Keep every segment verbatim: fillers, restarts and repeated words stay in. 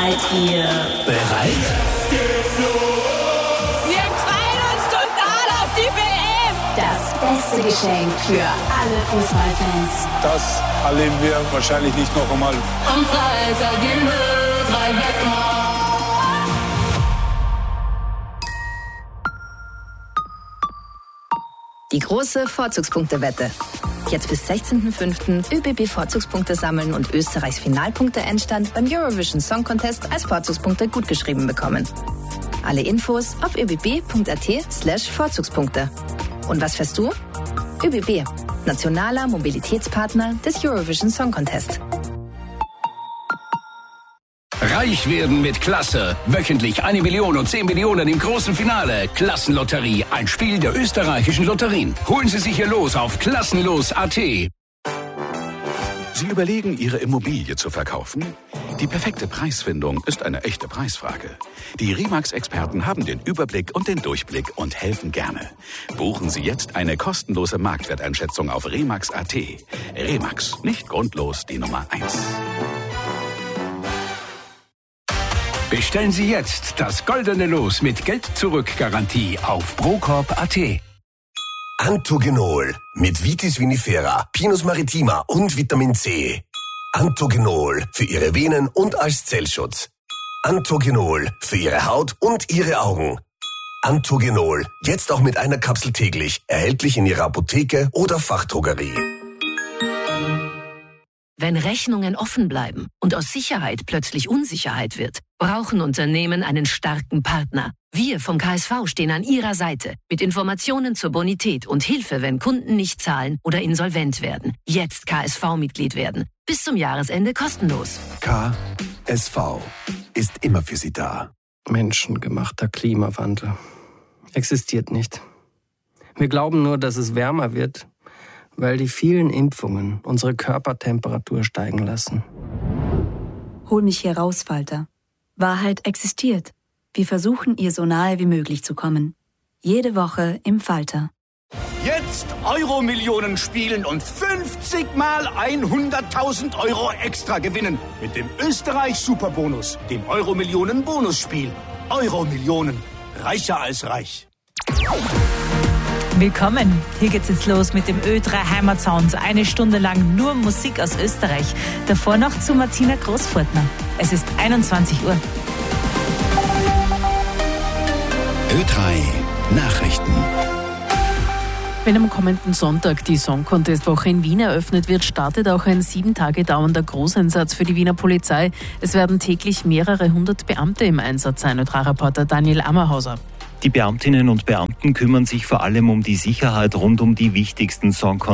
Seid ihr bereit? Wir freuen uns total auf die W M! Das beste Geschenk für alle Fußballfans. Das erleben wir wahrscheinlich nicht noch einmal. Am Freitag im Ö drei Wecker. Die große Vorzugspunktewette. Jetzt bis sechzehnten fünften ÖBB Vorzugspunkte sammeln und Österreichs Finalpunkte-Endstand beim Eurovision Song Contest als Vorzugspunkte gutgeschrieben bekommen. Alle Infos auf öbb.at slash Vorzugspunkte. Und was fährst du? ÖBB, nationaler Mobilitätspartner des Eurovision Song Contest. Reich werden mit Klasse. Wöchentlich eine Million und zehn Millionen im großen Finale. Klassenlotterie, ein Spiel der österreichischen Lotterien. Holen Sie sich Ihr Los auf klassenlos punkt at. Sie überlegen, Ihre Immobilie zu verkaufen? Die perfekte Preisfindung ist eine echte Preisfrage. Die Remax-Experten haben den Überblick und den Durchblick und helfen gerne. Buchen Sie jetzt eine kostenlose Marktwerteinschätzung auf remax punkt at. Remax, nicht grundlos die Nummer eins. Bestellen Sie jetzt das goldene Los mit Geld-Zurück-Garantie auf procorp punkt at. Antogenol mit Vitis vinifera, Pinus maritima und Vitamin C. Antogenol für Ihre Venen und als Zellschutz. Antogenol für Ihre Haut und Ihre Augen. Antogenol, jetzt auch mit einer Kapsel täglich, erhältlich in Ihrer Apotheke oder Fachdrogerie. Wenn Rechnungen offen bleiben und aus Sicherheit plötzlich Unsicherheit wird, brauchen Unternehmen einen starken Partner. Wir vom K S V stehen an Ihrer Seite mit Informationen zur Bonität und Hilfe, wenn Kunden nicht zahlen oder insolvent werden. Jetzt K S V-Mitglied werden. Bis zum Jahresende kostenlos. K S V ist immer für Sie da. Menschengemachter Klimawandel existiert nicht. Wir glauben nur, dass es wärmer wird, weil die vielen Impfungen unsere Körpertemperatur steigen lassen. Hol mich hier raus, Falter. Wahrheit existiert. Wir versuchen, ihr so nahe wie möglich zu kommen. Jede Woche im Falter. Jetzt Euro-Millionen spielen und fünfzig mal hunderttausend Euro extra gewinnen. Mit dem Österreich-Superbonus, dem Euro-Millionen-Bonusspiel. Euro-Millionen. Reicher als reich. Willkommen. Hier geht's jetzt los mit dem Ö drei Heimatsound. Eine Stunde lang nur Musik aus Österreich. Davor noch zu Martina Großfurtner. Es ist einundzwanzig Uhr. Ö drei Nachrichten. Wenn am kommenden Sonntag die Song Contest Woche in Wien eröffnet wird, startet auch ein sieben Tage dauernder Großeinsatz für die Wiener Polizei. Es werden täglich mehrere hundert Beamte im Einsatz sein, Ö drei Reporter Daniel Ammerhauser. Die Beamtinnen und Beamten kümmern sich vor allem um die Sicherheit rund um die wichtigsten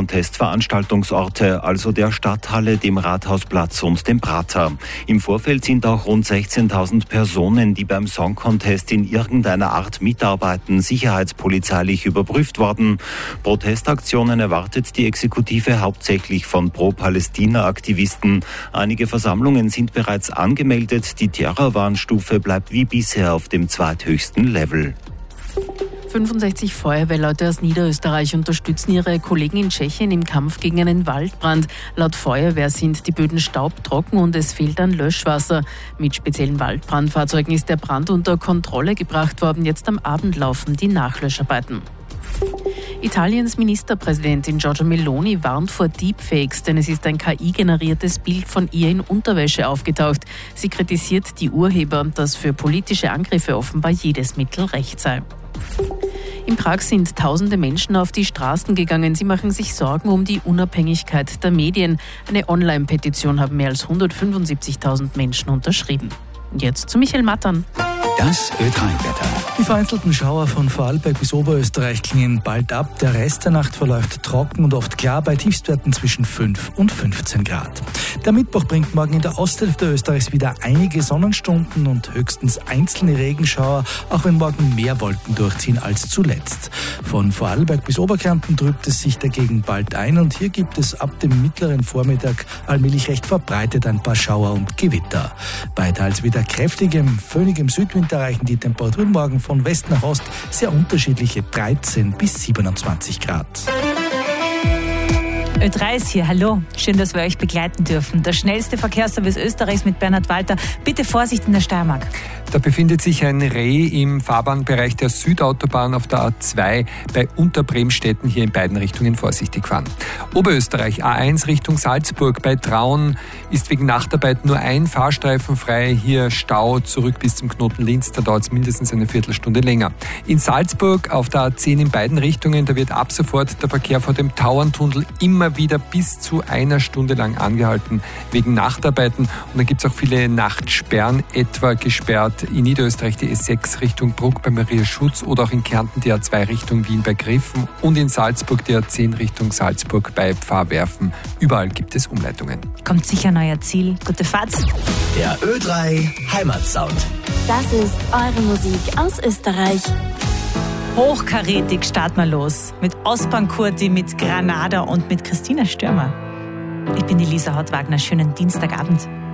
Song-Contest-Veranstaltungsorte, also der Stadthalle, dem Rathausplatz und dem Prater. Im Vorfeld sind auch rund sechzehntausend Personen, die beim Song-Contest in irgendeiner Art mitarbeiten, sicherheitspolizeilich überprüft worden. Protestaktionen erwartet die Exekutive hauptsächlich von Pro-Palästina-Aktivisten. Einige Versammlungen sind bereits angemeldet. Die Terrorwarnstufe bleibt wie bisher auf dem zweithöchsten Level. fünfundsechzig Feuerwehrleute aus Niederösterreich unterstützen ihre Kollegen in Tschechien im Kampf gegen einen Waldbrand. Laut Feuerwehr sind die Böden staubtrocken und es fehlt an Löschwasser. Mit speziellen Waldbrandfahrzeugen ist der Brand unter Kontrolle gebracht worden. Jetzt am Abend laufen die Nachlöscharbeiten. Italiens Ministerpräsidentin Giorgia Meloni warnt vor Deepfakes, denn es ist ein K I-generiertes Bild von ihr in Unterwäsche aufgetaucht. Sie kritisiert die Urheber, dass für politische Angriffe offenbar jedes Mittel recht sei. In Prag sind tausende Menschen auf die Straßen gegangen. Sie machen sich Sorgen um die Unabhängigkeit der Medien. Eine Online-Petition haben mehr als hundertfünfundsiebzigtausend Menschen unterschrieben. Und jetzt zu Michael Mattern. Das Ö drei Wetter. Die vereinzelten Schauer von Vorarlberg bis Oberösterreich klingen bald ab. Der Rest der Nacht verläuft trocken und oft klar bei Tiefstwerten zwischen fünf und fünfzehn Grad. Der Mittwoch bringt morgen in der Osthälfte Österreichs wieder einige Sonnenstunden und höchstens einzelne Regenschauer, auch wenn morgen mehr Wolken durchziehen als zuletzt. Von Vorarlberg bis Oberkärnten trübt es sich dagegen bald ein und hier gibt es ab dem mittleren Vormittag allmählich recht verbreitet ein paar Schauer und Gewitter. Bei teils wieder kräftigem, föhnigem Südwind erreichen die Temperaturen morgen von West nach Ost sehr unterschiedliche dreizehn bis siebenundzwanzig Grad. Ö drei ist hier, hallo. Schön, dass wir euch begleiten dürfen. Der schnellste Verkehrsservice Österreichs mit Bernhard Walter. Bitte Vorsicht in der Steiermark. Da befindet sich ein Reh im Fahrbahnbereich der Südautobahn auf der A zwei bei Unterbremstetten, hier in beiden Richtungen vorsichtig fahren. Oberösterreich A eins Richtung Salzburg bei Traun ist wegen Nachtarbeit nur ein Fahrstreifen frei. Hier Stau zurück bis zum Knoten Linz, da dauert es mindestens eine Viertelstunde länger. In Salzburg auf der A zehn in beiden Richtungen, da wird ab sofort der Verkehr vor dem Tauerntunnel immer wieder bis zu einer Stunde lang angehalten wegen Nachtarbeiten. Und dann gibt es auch viele Nachtsperren, etwa gesperrt in Niederösterreich die S sechs Richtung Bruck bei Maria Schutz oder auch in Kärnten die A zwei Richtung Wien bei Griffen und in Salzburg die A zehn Richtung Salzburg bei Pfarrwerfen. Überall gibt es Umleitungen. Kommt sicher ein neuer Ziel. Gute Fahrt. Der Ö drei Heimatsound. Das ist eure Musik aus Österreich. Hochkarätig starten wir los. Mit Osman Kurti, mit Granada und mit Christina Stürmer. Ich bin die Lisa Hautwagner. Schönen Dienstagabend.